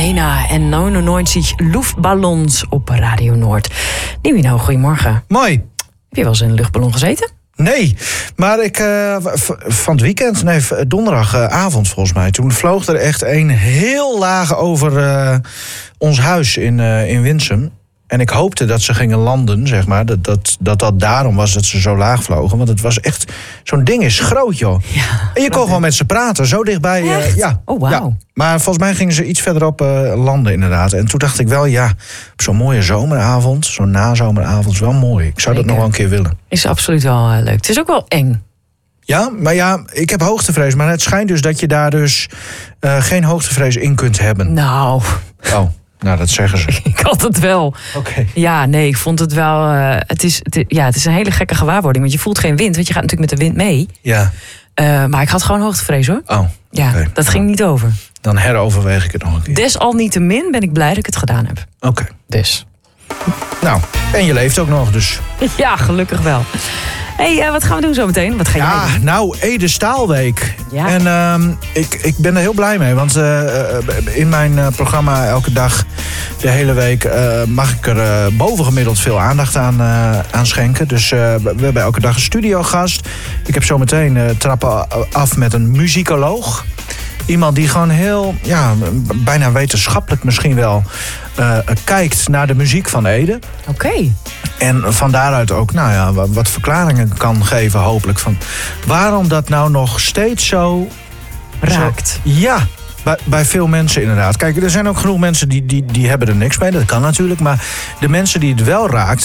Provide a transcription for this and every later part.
Lena en 99 Luftballons op Radio Noord. Nieuwino, goedemorgen. Mooi. Heb je wel eens in een luchtballon gezeten? Nee, maar ik van het weekend, donderdagavond volgens mij, toen vloog er echt een heel laag over ons huis in Winsum. En ik hoopte dat ze gingen landen, zeg maar. Dat daarom was dat ze zo laag vlogen. Want het was echt... Zo'n ding is groot, joh. Ja, en je kon gewoon met ze praten, zo dichtbij. Ja. Oh, wauw. Ja. Maar volgens mij gingen ze iets verderop landen, inderdaad. En toen dacht ik wel, ja, op zo'n mooie zomeravond... zo'n nazomeravond is wel mooi. Ik zou dat nog wel een keer willen. Is absoluut wel leuk. Het is ook wel eng. Ja, maar ja, ik heb hoogtevrees. Maar het schijnt dus dat je daar dus geen hoogtevrees in kunt hebben. Nou... Oh. Nou, dat zeggen ze. Ik had het wel. Oké. Ja, nee, ik vond het wel... Het is een hele gekke gewaarwording. Want je voelt geen wind, want je gaat natuurlijk met de wind mee. Ja. Maar ik had gewoon hoogtevrees, hoor. Oh, ja, okay. Dat ging niet over. Dan heroverweeg ik het nog een keer. Desalniettemin ben ik blij dat ik het gedaan heb. Oké. Dus. Nou, en je leeft ook nog, dus. Ja, gelukkig wel. Hey, wat gaan we doen zo meteen? Wat ga jij doen? Nou, Ede Staalweek. Ja. En ik ben er heel blij mee. Want in mijn programma elke dag, de hele week... mag ik er bovengemiddeld veel aandacht aan schenken. Dus we hebben elke dag een studiogast. Ik heb zometeen trappen af met een muzikoloog. Iemand die gewoon heel, bijna wetenschappelijk misschien wel... kijkt naar de muziek van Ede. Oké. En van daaruit ook wat verklaringen kan geven, hopelijk. Van waarom dat nou nog steeds zo raakt. Ja, bij veel mensen inderdaad. Kijk, er zijn ook genoeg mensen die hebben er niks mee. Dat kan natuurlijk. Maar de mensen die het wel raakt...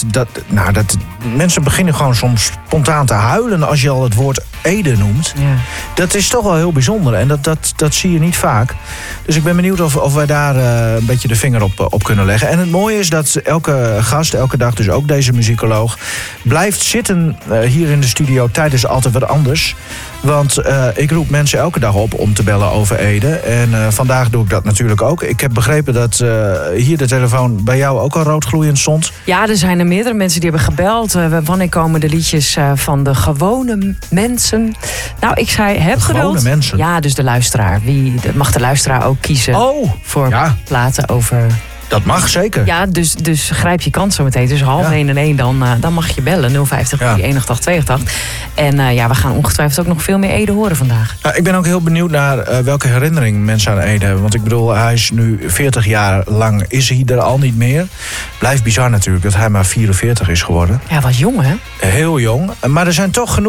mensen beginnen gewoon soms spontaan te huilen... als je al het woord Ede noemt. Ja. Dat is toch wel heel bijzonder. En dat zie je niet vaak. Dus ik ben benieuwd of wij daar een beetje de vinger op kunnen leggen. En het mooie is dat elke gast, elke dag dus ook deze muzikoloog... blijft zitten hier in de studio tijdens Altijd Wat Anders. Want ik roep mensen elke dag op om te bellen over Ede. En vandaag doe ik dat natuurlijk ook. Ik heb begrepen dat hier de telefoon bij jou ook al roodgloeiend stond. Ja, er zijn er meerdere mensen die hebben gebeld. Wanneer komen de liedjes van de gewone mensen? Nou, ik zei, heb geduld. Gewone mensen? Ja, dus de luisteraar. Mag de luisteraar ook kiezen voor platen over... Dat mag, zeker. Ja, dus grijp je kans zo meteen. Dus 1:30 en 1 dan mag je bellen. 050 81 82. En we gaan ongetwijfeld ook nog veel meer Ede horen vandaag. Ik ben ook heel benieuwd naar welke herinnering mensen aan Ede hebben. Want ik bedoel, hij is nu 40 jaar lang, is hij er al niet meer. Blijft bizar natuurlijk dat hij maar 44 is geworden. Ja, wat jong, hè? Heel jong. Maar er zijn toch genoeg